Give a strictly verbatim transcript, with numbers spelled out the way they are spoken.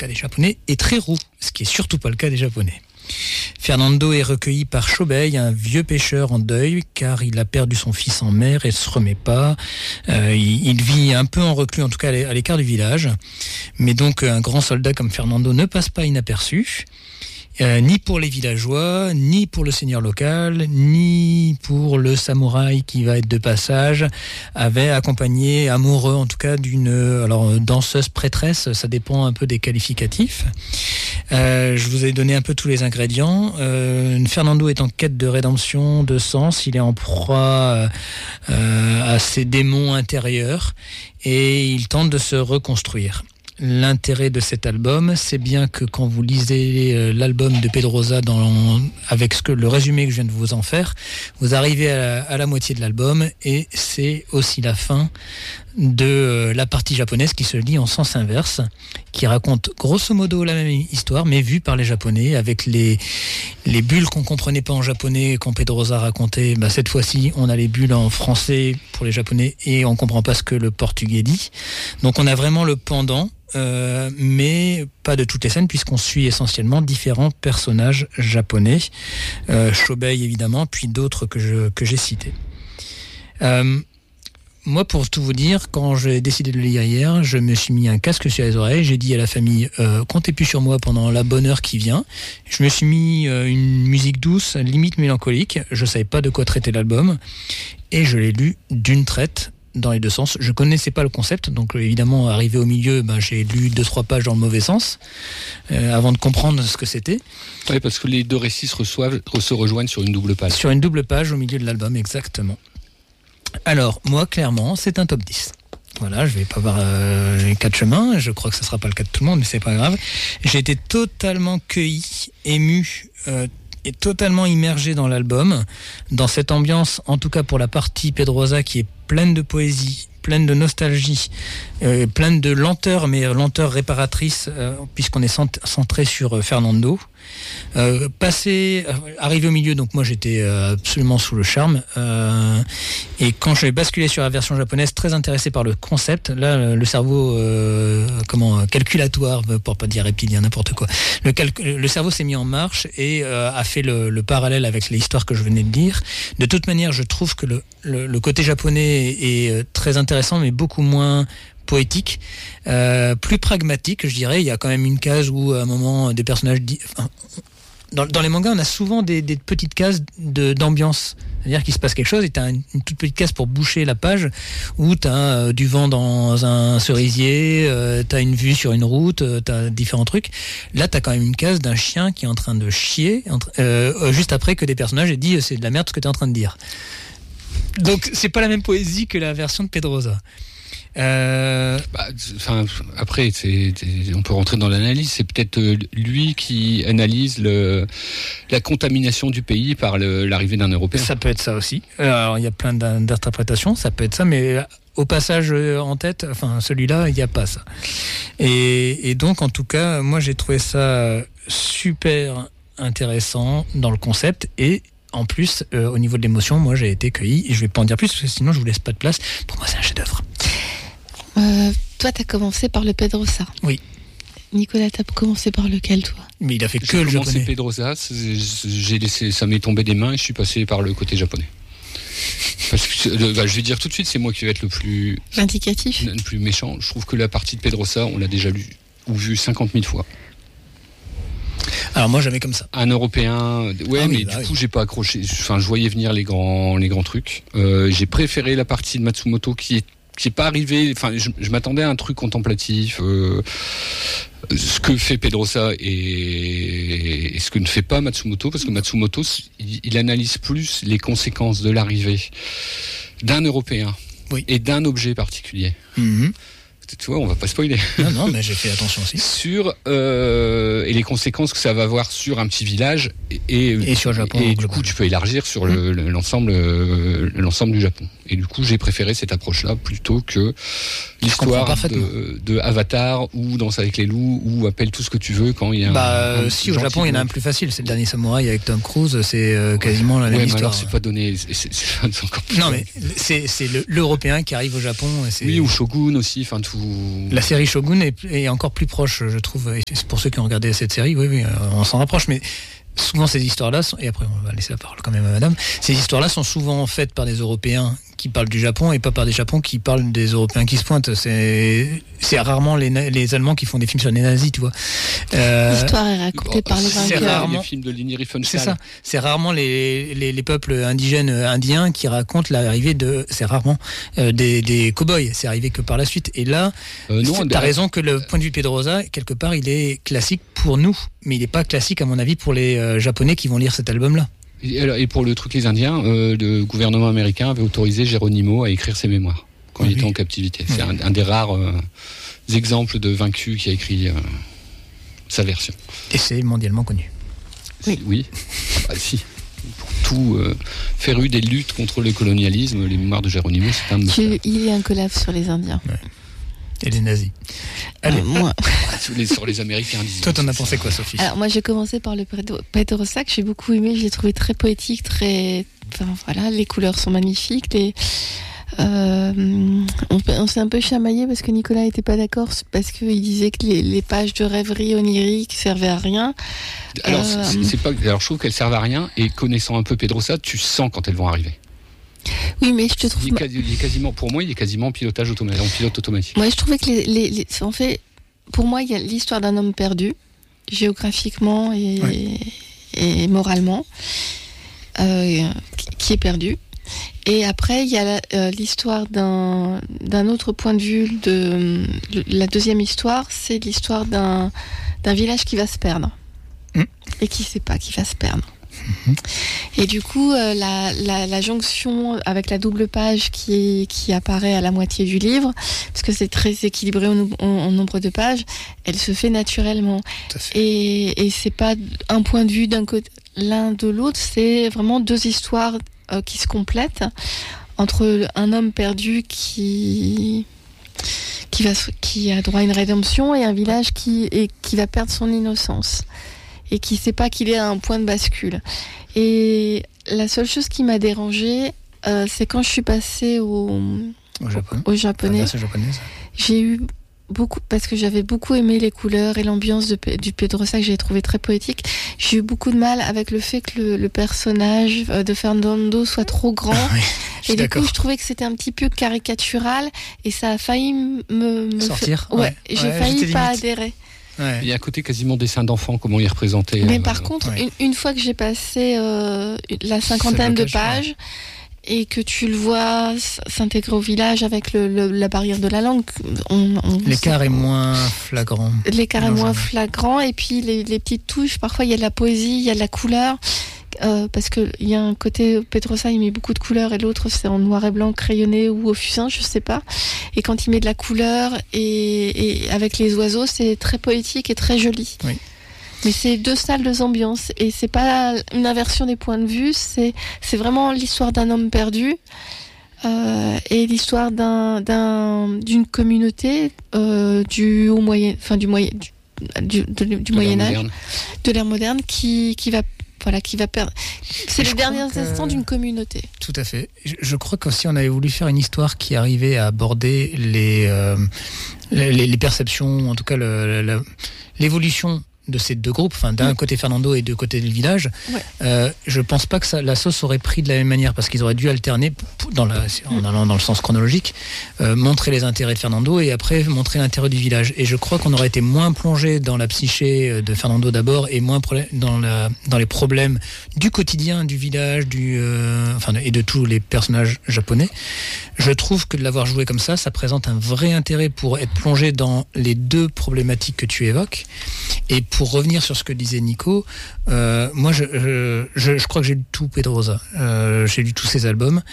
cas des Japonais, est très roux, ce qui est surtout pas le cas des Japonais. Fernando est recueilli par Chobei, un vieux pêcheur en deuil, car il a perdu son fils en mer et se remet pas. Euh, il, il vit un peu en reclus, en tout cas à l'écart du village. Mais donc un grand soldat comme Fernando ne passe pas inaperçu. Euh, ni pour les villageois, ni pour le seigneur local, ni pour le samouraï qui va être de passage, avait accompagné, amoureux en tout cas, d'une alors danseuse prêtresse, ça dépend un peu des qualificatifs. Euh, je vous ai donné un peu tous les ingrédients. Euh, Fernando est en quête de rédemption, de sens, il est en proie euh, à ses démons intérieurs et il tente de se reconstruire. L'intérêt de cet album, c'est bien que quand vous lisez l'album de Pedrosa dans, avec ce que, le résumé que je viens de vous en faire, vous arrivez à la, à la moitié de l'album et c'est aussi la fin de la partie japonaise qui se lit en sens inverse, qui raconte grosso modo la même histoire mais vue par les Japonais avec les, les bulles qu'on comprenait pas en japonais quand Pedrosa racontait. Bah, cette fois-ci, on a les bulles en français pour les Japonais et on comprend pas ce que le portugais dit. Donc on a vraiment le pendant. Euh, mais pas de toutes les scènes puisqu'on suit essentiellement différents personnages japonais, euh, Chobei évidemment, puis d'autres que, je, que j'ai cités. Euh, moi, pour tout vous dire, quand j'ai décidé de le lire hier, je me suis mis un casque sur les oreilles, j'ai dit à la famille euh, comptez plus sur moi pendant la bonne heure qui vient. Je me suis mis euh, une musique douce, limite mélancolique, je savais pas de quoi traiter l'album et je l'ai lu d'une traite. Dans les deux sens. Je connaissais pas le concept, donc évidemment, arrivé au milieu, ben, j'ai lu deux trois pages dans le mauvais sens, euh, avant de comprendre ce que c'était. Oui, parce que les deux récits se, reçoivent, se rejoignent sur une double page. Sur une double page au milieu de l'album, exactement. Alors, moi, clairement, c'est un top dix. Voilà, je vais pas voir euh, les quatre chemins, je crois que ce sera pas le cas de tout le monde, mais c'est pas grave. J'ai été totalement cueilli, ému, euh, et totalement immergé dans l'album, dans cette ambiance, en tout cas pour la partie Pedrosa qui est pleine de poésie, pleine de nostalgie, euh, pleine de lenteur, mais lenteur réparatrice, euh, puisqu'on est centré sur euh, Fernando. Euh, passé, euh, arrivé au milieu, donc moi j'étais euh, absolument sous le charme. Euh, et quand j'ai basculé sur la version japonaise, très intéressé par le concept, là le, le cerveau, euh, comment calculatoire, pour pas dire reptilien, n'importe quoi. Le, calcul, le cerveau s'est mis en marche et euh, a fait le, le parallèle avec l'histoire que je venais de lire. De toute manière, je trouve que le, le, le côté japonais est, est très intéressant, mais beaucoup moins poétique, euh, plus pragmatique, je dirais. Il y a quand même une case où à un moment des personnages di- enfin, dans, dans les mangas on a souvent des, des petites cases de, d'ambiance, c'est-à-dire qu'il se passe quelque chose et tu as une, une toute petite case pour boucher la page où tu as euh, du vent dans un cerisier, euh, tu as une vue sur une route, euh, tu as différents trucs. Là tu as quand même une case d'un chien qui est en train de chier entre, euh, juste après que des personnages aient dit c'est de la merde ce que tu es en train de dire. Donc c'est pas la même poésie que la version de Pedrosa. Euh... Bah, après, c'est, c'est, on peut rentrer dans l'analyse. C'est peut-être lui qui analyse le, la contamination du pays par le, l'arrivée d'un Européen. Ça peut être ça aussi. Alors, il y a plein d'interprétations, ça peut être ça, mais au passage en tête, enfin, celui-là, il n'y a pas ça. Et, et donc, en tout cas, moi, j'ai trouvé ça super intéressant dans le concept et en plus, euh, au niveau de l'émotion, moi, j'ai été cueilli. Et je ne vais pas en dire plus, parce que sinon, je ne vous laisse pas de place. Pour moi, c'est un chef-d'œuvre. Euh, toi, tu as commencé par le Pedrosa. Oui. Nicolas, tu as commencé par lequel, toi ? Mais il a fait que j'ai le japonais. J'ai commencé Pedrosa, j'ai laissé, ça m'est tombé des mains et je suis passé par le côté japonais. Parce que, bah, je vais dire tout de suite, c'est moi qui vais être le plus... Vindicatif. Le plus méchant. Je trouve que la partie de Pedrosa, on l'a déjà lu ou vu cinquante mille fois. Alors moi jamais comme ça. Un Européen, ouais, ah mais oui, bah du coup oui. J'ai pas accroché. Enfin, je voyais venir les grands, les grands trucs. Euh, j'ai préféré la partie de Matsumoto qui est, qui est pas arrivée. Enfin, je, je m'attendais à un truc contemplatif. Euh, ce que fait Pedrosa et, et ce que ne fait pas Matsumoto, parce que Matsumoto, il, il analyse plus les conséquences de l'arrivée d'un Européen oui. et d'un objet particulier. Mm-hmm. Tu vois, on va pas spoiler. Non, non, mais j'ai fait attention aussi. Sur euh, et les conséquences que ça va avoir sur un petit village et, et, et sur le Japon. Et du coup, tu peux élargir sur le, le, l'ensemble, euh, l'ensemble du Japon. Et du coup, j'ai préféré cette approche-là plutôt que l'histoire de, de Avatar ou Danse avec les loups ou Appelle tout ce que tu veux quand il y a bah, un, un si au Japon il y en a un plus facile, c'est le dernier samouraï avec Tom Cruise, c'est euh, quasiment la même ouais, histoire. Mais alors c'est pas donné, c'est, c'est, c'est encore plus. Non mais c'est, c'est le, l'Européen qui arrive au Japon. Et c'est... Oui, ou Shogun aussi, enfin tout. La série Shogun est, est encore plus proche, je trouve. Et c'est pour ceux qui ont regardé cette série, oui, oui, on s'en rapproche, mais. Souvent ces histoires-là sont, et après on va laisser la parole quand même à madame, ces histoires-là sont souvent faites par des Européens qui parlent du Japon et pas par des Japons qui parlent des Européens qui se pointent. C'est, c'est rarement les, les Allemands qui font des films sur les nazis, tu vois. Euh, L'histoire est racontée bon, par les vainqueurs. C'est rarement les films de Leni Riefenstahl. C'est ça. C'est rarement les, les, les peuples indigènes indiens qui racontent l'arrivée de, c'est rarement euh, des, des cow-boys. C'est arrivé que par la suite. Et là, euh, non, t'as raison que le point de vue de Pedrosa, quelque part, il est classique pour nous, mais il n'est pas classique à mon avis pour les euh, Japonais qui vont lire cet album-là. Et pour le truc les Indiens, euh, le gouvernement américain avait autorisé Geronimo à écrire ses mémoires quand oui. il était en captivité. C'est oui. un, un des rares euh, exemples de vaincu qui a écrit euh, sa version. Et c'est mondialement connu. Oui. oui. Ah, bah, si. Pour tout euh, féru des luttes contre le colonialisme, les mémoires de Geronimo, c'est un de nos Il y a un collab sur les Indiens. Ouais. Et les nazis. Allez, euh, moi. sur, les, sur les Américains. Disons. Toi, t'en as pensé quoi, Sophie? Alors, moi, j'ai commencé par le Pedrosa, que j'ai beaucoup aimé. Je l'ai trouvé très poétique, très. Enfin, voilà, les couleurs sont magnifiques. Les... Euh, on, on s'est un peu chamaillé parce que Nicolas n'était pas d'accord, parce qu'il disait que les, les pages de rêverie onirique servaient à rien. Alors, euh... c'est, c'est pas, alors, je trouve qu'elles servent à rien, et connaissant un peu Pedrosa, tu sens quand elles vont arriver. Oui, mais je te trouve. Il est, il est quasiment, pour moi, il est quasiment en pilotage automatique, en pilote automatique. Moi, je trouvais que les, les, les, en fait, pour moi, il y a l'histoire d'un homme perdu, géographiquement et, oui. et moralement, euh, qui est perdu. Et après, il y a la, euh, l'histoire d'un, d'un autre point de vue. De, la deuxième histoire, c'est l'histoire d'un, d'un village qui va se perdre. Mmh. Et qui ne sait pas qu'il va se perdre. Mmh. Et du coup, euh, la, la, la jonction avec la double page qui, qui apparaît à la moitié du livre, parce que c'est très équilibré en, en, en nombre de pages, elle se fait naturellement. Et, et c'est pas un point de vue d'un côté, l'un de l'autre, c'est vraiment deux histoires euh, qui se complètent entre un homme perdu qui qui va qui a droit à une rédemption et un village qui et qui va perdre son innocence. Et qui ne sait pas qu'il est à un point de bascule. Et la seule chose qui m'a dérangée, euh, c'est quand je suis passée au, au, Japon. au japonais. J'ai eu beaucoup, parce que j'avais beaucoup aimé les couleurs et l'ambiance de, du Pedrosa que j'ai trouvé très poétique. J'ai eu beaucoup de mal avec le fait que le, le personnage de Fernando soit trop grand. Ah oui, et d'accord. Du coup, je trouvais que c'était un petit peu caricatural et ça a failli me, me sortir. Faire... Ouais, ouais, j'ai ouais, failli pas adhérer. Ouais. Il y a à côté quasiment dessin d'enfants, comment il est représenté. Mais euh, par contre, ouais. une, une fois que j'ai passé euh, la cinquantaine de pages ouais. et que tu le vois s'intégrer au village avec le, le, la barrière de la langue, on, on l'écart sait, est moins flagrant. L'écart non, est moins jamais. flagrant et puis les, les petites touches, parfois il y a de la poésie, il y a de la couleur. Euh, parce qu'il y a un côté, Pedrosa il met beaucoup de couleurs et l'autre c'est en noir et blanc crayonné ou au fusain, je sais pas. Et quand il met de la couleur et, et avec les oiseaux, c'est très poétique et très joli. Oui. Mais c'est deux salles, deux ambiances et c'est pas une inversion des points de vue, c'est, c'est vraiment l'histoire d'un homme perdu euh, et l'histoire d'un, d'un, d'une communauté euh, du haut moyen, enfin du moyen, du, du, de, du Moyen Âge, de l'ère moderne qui, qui va Voilà, qui va perdre. C'est les derniers que... instants d'une communauté. Tout à fait. Je, je crois qu'aussi on avait voulu faire une histoire qui arrivait à aborder les, euh, les, les perceptions, en tout cas le, le, l'évolution de ces deux groupes, enfin d'un mmh. côté Fernando et de côté du village. Ouais. Euh, je pense pas que ça, la sauce aurait pris de la même manière parce qu'ils auraient dû alterner dans la, en allant dans le sens chronologique, euh, montrer les intérêts de Fernando et après montrer l'intérêt du village. Et je crois qu'on aurait été moins plongé dans la psyché de Fernando d'abord et moins dans, la, dans les problèmes du quotidien du village, du, euh, enfin et de tous les personnages japonais. Je trouve que de l'avoir joué comme ça, ça présente un vrai intérêt pour être plongé dans les deux problématiques que tu évoques. Et pour revenir sur ce que disait Nico, euh, moi je, je, je, je crois que j'ai lu tout Pedrosa, euh, j'ai lu tous ses albums